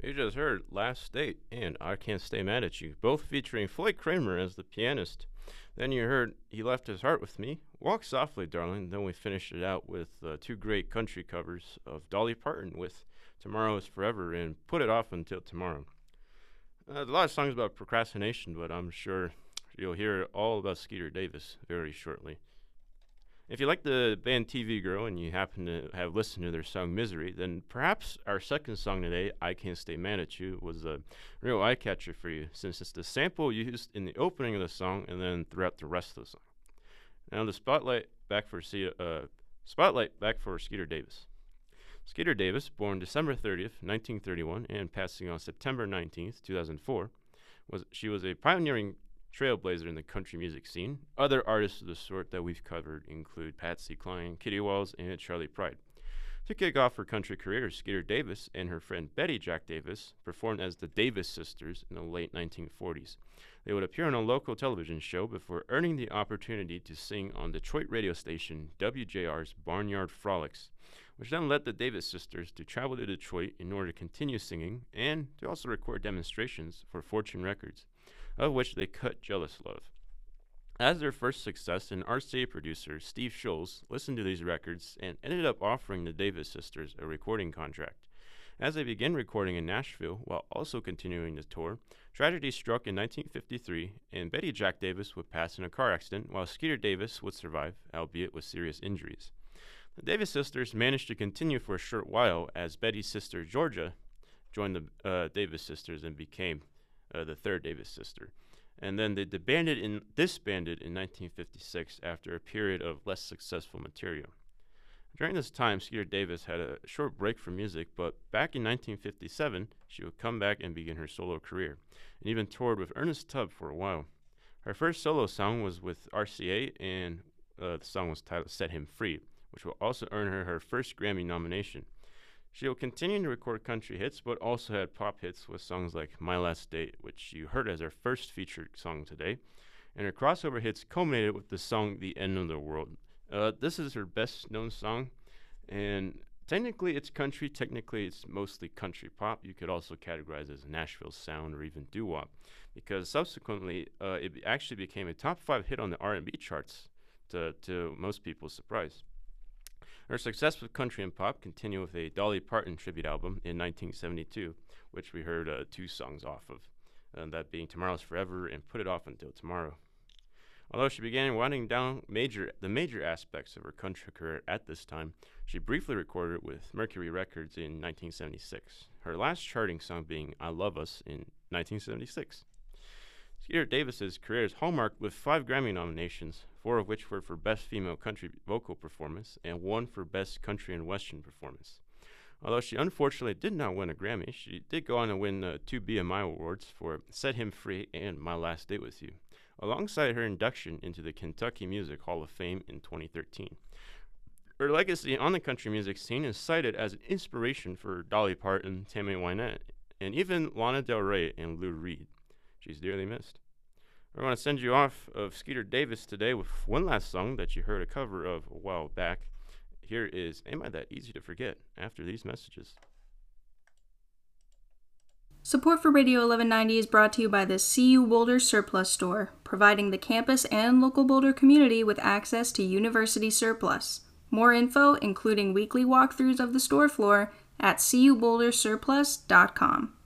You just heard Last State and I Can't Stay Mad at You, both featuring Floyd Kramer as the pianist. Then you heard He Left His Heart with Me, Walk Softly, Darling. Then we finished it out with two great country covers of Dolly Parton with Tomorrow is Forever and Put It Off Until Tomorrow. There's a lot of songs about procrastination, but I'm sure you'll hear all about Skeeter Davis very shortly. If you like the band TV Girl and you happen to have listened to their song Misery, then perhaps our second song today, I Can't Stay Mad at You, was a real eye catcher for you since it's the sample used in the opening of the song and then throughout the rest of the song. Now the spotlight back for Skeeter Davis. Skeeter Davis, born December 30th, 1931, and passing on September 19th, 2004, she was a pioneering trailblazer in the country music scene. Other artists of the sort that we've covered include Patsy Cline, Kitty Wells, and Charley Pride. To kick off her country career, Skeeter Davis and her friend Betty Jack Davis performed as the Davis Sisters in the late 1940s. They would appear on a local television show before earning the opportunity to sing on Detroit radio station WJR's Barnyard Frolics, which then led the Davis Sisters to travel to Detroit in order to continue singing and to also record demonstrations for Fortune Records, of which they cut Jealous Love. As their first success, an RCA producer, Steve Schultz, listened to these records and ended up offering the Davis Sisters a recording contract. As they began recording in Nashville while also continuing the tour, tragedy struck in 1953 and Betty Jack Davis would pass in a car accident while Skeeter Davis would survive, albeit with serious injuries. The Davis Sisters managed to continue for a short while as Betty's sister Georgia joined the Davis Sisters and became the third Davis sister. And then they disbanded in 1956 after a period of less successful material. During this time, Skeeter Davis had a short break from music, but back in 1957, she would come back and begin her solo career, and even toured with Ernest Tubb for a while. Her first solo song was with RCA, and the song was titled Set Him Free, which will also earn her her first Grammy nomination. She will continue to record country hits, but also had pop hits with songs like My Last Date, which you heard as her first featured song today, and her crossover hits culminated with the song The End of the World. This is her best known song, and technically it's country, technically it's mostly country pop. You could also categorize it as Nashville sound or even doo-wop, because subsequently it actually became a top 5 hit on the R&B charts, to most people's surprise. Her success with country and pop continued with a Dolly Parton tribute album in 1972, which we heard 2 songs off of, that being Tomorrow's Forever and Put It Off Until Tomorrow. Although she began winding down the major aspects of her country career at this time, she briefly recorded with Mercury Records in 1976, her last charting song being I Love Us in 1976. Skeeter Davis's career is hallmarked with 5 Grammy nominations, 4 of which were for Best Female Country Vocal Performance and 1 for Best Country and Western Performance. Although she unfortunately did not win a Grammy, she did go on to win 2 BMI awards for Set Him Free and My Last Date With You, alongside her induction into the Kentucky Music Hall of Fame in 2013. Her legacy on the country music scene is cited as an inspiration for Dolly Parton, Tammy Wynette, and even Lana Del Rey and Lou Reed. She's dearly missed. I want to send you off of Skeeter Davis today with one last song that you heard a cover of a while back. Here is Am I That Easy to Forget after these messages. Support for Radio 1190 is brought to you by the CU Boulder Surplus Store, providing the campus and local Boulder community with access to university surplus. More info, including weekly walkthroughs of the store floor, at cubouldersurplus.com.